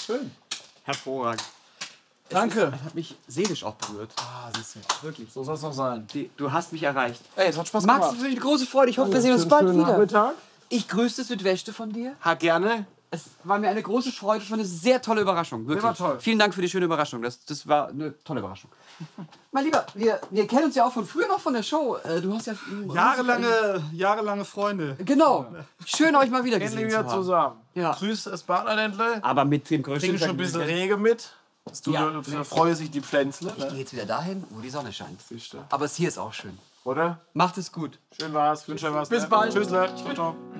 Schön. Hervorragend. Danke. Das hat mich seelisch auch berührt. Ah, siehst du. Wirklich. So soll es noch sein. Du hast mich erreicht. Ey, es hat Spaß Max, gemacht. das ist eine große Freude. Ich hoffe, wir sehen uns bald wieder. Nachmittag. Ich grüße Südweste von dir. Ha, gerne. Es war mir eine große Freude. Es war eine sehr tolle Überraschung. Wirklich. war toll. Vielen Dank für die schöne Überraschung. Das war eine tolle Überraschung. Mein Lieber, wir kennen uns ja auch von früher noch von der Show. Du hast ja... Jahrelange Freunde. Genau. Schön, euch mal wieder gesehen Endlich zu wieder haben. zusammen. Ja. Grüß das Partnerländle. Aber mit dem größten... Trinken schon ein bisschen Rege mit. Du Ja. freue sich die Pflänzle. Ich gehe jetzt wieder dahin, wo die Sonne scheint. Siehste. Aber es hier ist auch schön. Oder? Macht es gut. Schön war's. Wünsche dir was. Bis ne? bald. Tschüss. Ciao, ciao.